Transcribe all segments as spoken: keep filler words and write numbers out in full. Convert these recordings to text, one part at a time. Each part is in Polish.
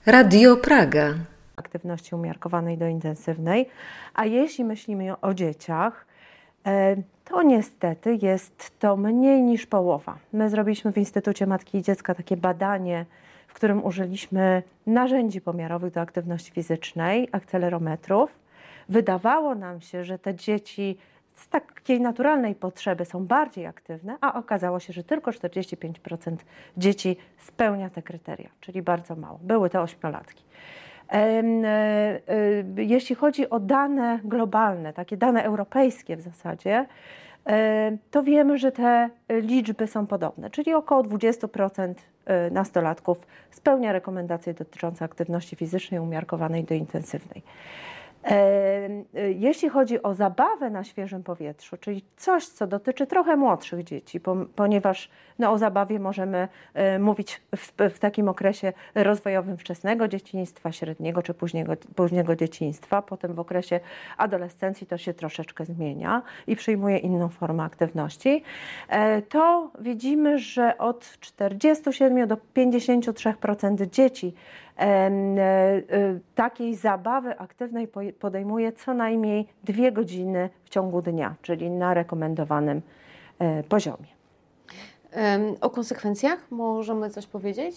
Radio Praga. Aktywności umiarkowanej do intensywnej, a jeśli myślimy o dzieciach, to niestety jest to mniej niż połowa. My zrobiliśmy w Instytucie Matki i Dziecka takie badanie, w którym użyliśmy narzędzi pomiarowych do aktywności fizycznej, akcelerometrów. Wydawało nam się, że te dzieci z takiej naturalnej potrzeby są bardziej aktywne, a okazało się, że tylko czterdzieści pięć procent dzieci spełnia te kryteria, czyli bardzo mało. Były to ośmiolatki. Jeśli chodzi o dane globalne, takie dane europejskie w zasadzie, to wiemy, że te liczby są podobne, czyli około dwadzieścia procent nastolatków spełnia rekomendacje dotyczące aktywności fizycznej umiarkowanej do intensywnej. Jeśli chodzi o zabawę na świeżym powietrzu, czyli coś, co dotyczy trochę młodszych dzieci, ponieważ no, o zabawie możemy mówić w, w takim okresie rozwojowym wczesnego dzieciństwa, średniego czy późniego, późniego dzieciństwa, potem w okresie adolescencji to się troszeczkę zmienia i przyjmuje inną formę aktywności, to widzimy, że od czterdziestu siedmiu do pięćdziesięciu trzech procent dzieci takiej zabawy aktywnej podejmuje co najmniej dwie godziny w ciągu dnia, czyli na rekomendowanym poziomie. O konsekwencjach możemy coś powiedzieć?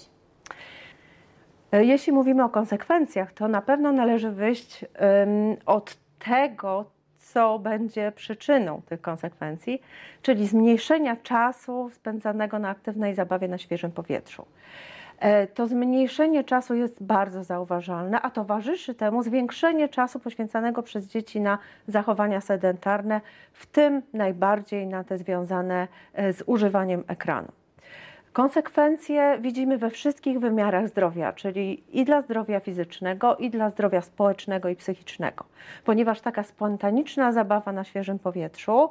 Jeśli mówimy o konsekwencjach, to na pewno należy wyjść od tego, co będzie przyczyną tych konsekwencji, czyli zmniejszenia czasu spędzanego na aktywnej zabawie na świeżym powietrzu. To zmniejszenie czasu jest bardzo zauważalne, a towarzyszy temu zwiększenie czasu poświęcanego przez dzieci na zachowania sedentarne, w tym najbardziej na te związane z używaniem ekranu. Konsekwencje widzimy we wszystkich wymiarach zdrowia, czyli i dla zdrowia fizycznego, i dla zdrowia społecznego i psychicznego. Ponieważ taka spontaniczna zabawa na świeżym powietrzu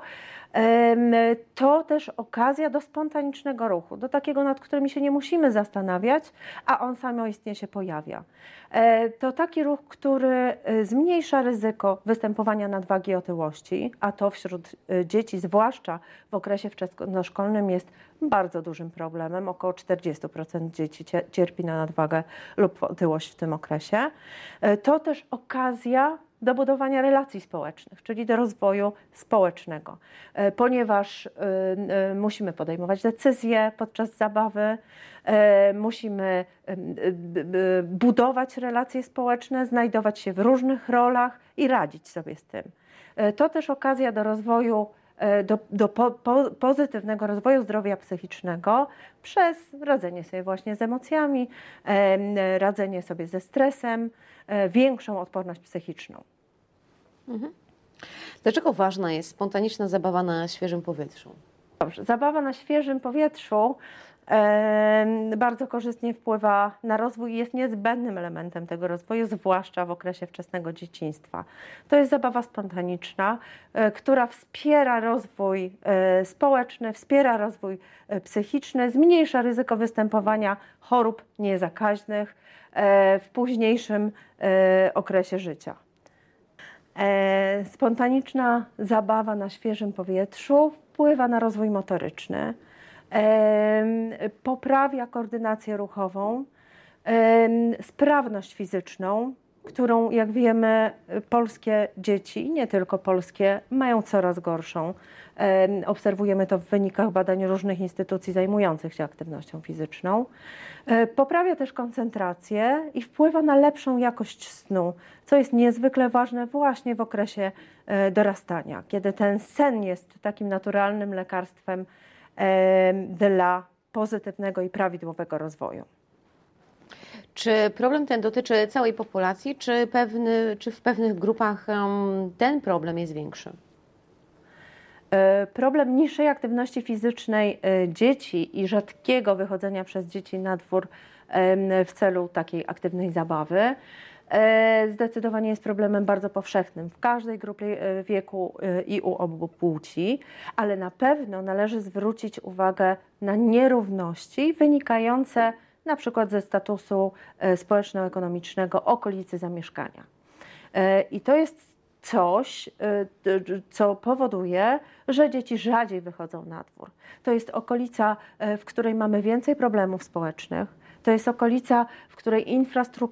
to też okazja do spontanicznego ruchu, do takiego, nad którym się nie musimy zastanawiać, a on samoistnie się pojawia. To taki ruch, który zmniejsza ryzyko występowania nadwagi i otyłości, a to wśród dzieci, zwłaszcza w okresie wczesnoszkolnym, jest bardzo dużym problemem. Około czterdzieści procent dzieci cierpi na nadwagę lub otyłość w tym okresie. To też okazja do budowania relacji społecznych, czyli do rozwoju społecznego, ponieważ musimy podejmować decyzje podczas zabawy, musimy budować relacje społeczne, znajdować się w różnych rolach i radzić sobie z tym. To też okazja do rozwoju Do, do po, po, pozytywnego rozwoju zdrowia psychicznego przez radzenie sobie właśnie z emocjami, e, radzenie sobie ze stresem, e, większą odporność psychiczną. Mhm. Dlaczego ważna jest spontaniczna zabawa na świeżym powietrzu? Dobrze, zabawa na świeżym powietrzu e, bardzo korzystnie wpływa na rozwój i jest niezbędnym elementem tego rozwoju, zwłaszcza w okresie wczesnego dzieciństwa. To jest zabawa spontaniczna, e, która wspiera rozwój e, społeczny, wspiera rozwój e, psychiczny, zmniejsza ryzyko występowania chorób niezakaźnych e, w późniejszym e, okresie życia. E, spontaniczna zabawa na świeżym powietrzu wpływa na rozwój motoryczny, e, poprawia koordynację ruchową, e, sprawność fizyczną, którą, jak wiemy, polskie dzieci, i nie tylko polskie, mają coraz gorszą. E, obserwujemy to w wynikach badań różnych instytucji zajmujących się aktywnością fizyczną. E, poprawia też koncentrację i wpływa na lepszą jakość snu, co jest niezwykle ważne właśnie w okresie e, dorastania, kiedy ten sen jest takim naturalnym lekarstwem e, dla pozytywnego i prawidłowego rozwoju. Czy problem ten dotyczy całej populacji, czy, pewny, czy w pewnych grupach um, ten problem jest większy? Problem niższej aktywności fizycznej dzieci i rzadkiego wychodzenia przez dzieci na dwór w celu takiej aktywnej zabawy zdecydowanie jest problemem bardzo powszechnym w każdej grupie wieku i u obu płci, ale na pewno należy zwrócić uwagę na nierówności wynikające na przykład ze statusu społeczno-ekonomicznego okolicy zamieszkania. I to jest coś, co powoduje, że dzieci rzadziej wychodzą na dwór. To jest okolica, w której mamy więcej problemów społecznych, to jest okolica, w której infrastruktura